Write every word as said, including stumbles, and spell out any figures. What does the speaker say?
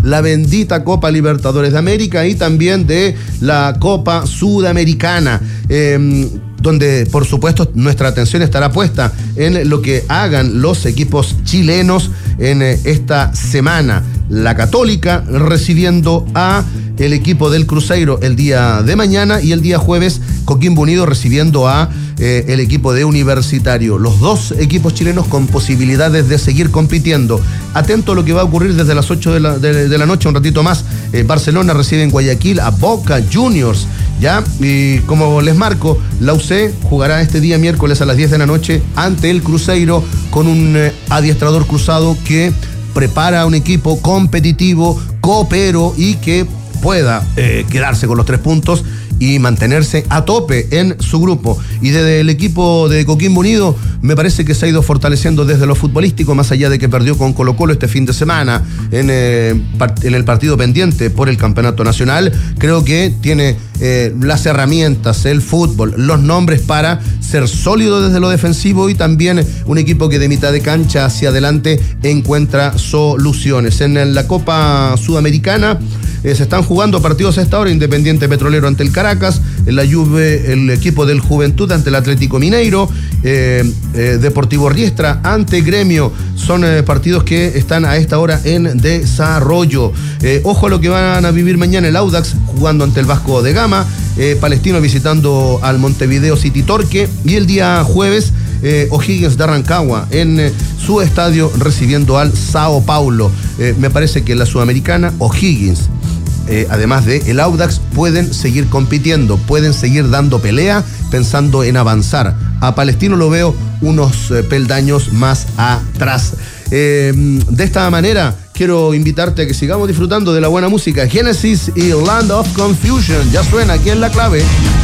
la bendita Copa Libertadores de América y también de la Copa Sudamericana. Eh, donde por supuesto nuestra atención estará puesta en lo que hagan los equipos chilenos en esta semana. La Católica recibiendo a el equipo del Cruzeiro el día de mañana y el día jueves Coquimbo Unido recibiendo a eh, el equipo de Universitario. Los dos equipos chilenos con posibilidades de seguir compitiendo. Atento a lo que va a ocurrir desde las ocho de la, de, de la noche, un ratito más. Eh, Barcelona recibe en Guayaquil a Boca Juniors. Ya, y como les marco, la U C jugará este día miércoles a las diez de la noche ante el Cruzeiro con un eh, adiestrador cruzado que prepara a un equipo competitivo, coopero y que pueda eh, quedarse con los tres puntos y mantenerse a tope en su grupo. Y desde el equipo de Coquimbo Unido me parece que se ha ido fortaleciendo desde lo futbolístico, más allá de que perdió con Colo-Colo este fin de semana en, eh, en el partido pendiente por el campeonato nacional. Creo que tiene eh, las herramientas, el fútbol, los nombres para ser sólido desde lo defensivo y también un equipo que de mitad de cancha hacia adelante encuentra soluciones. En la Copa Sudamericana eh, se están jugando partidos a esta hora. Independiente Petrolero ante el Caracas, en la Juve, el equipo del Juventud ante el Atlético Mineiro, eh, eh, Deportivo Riestra ante Gremio. Son eh, partidos que están a esta hora en desarrollo. Eh, ojo a lo que van a vivir mañana: el Audax jugando ante el Vasco de Gama, eh, Palestino visitando al Montevideo City Torque, y el día jueves eh, O'Higgins de Rancagua en eh, su estadio recibiendo al Sao Paulo. Eh, me parece que en la Sudamericana O'Higgins, Eh, además de el Audax, pueden seguir compitiendo, pueden seguir dando pelea, pensando en avanzar. A Palestino lo veo unos eh, peldaños más atrás. Eh, de esta manera, quiero invitarte a que sigamos disfrutando de la buena música. Genesis y Land of Confusion ya suena aquí en La Clave.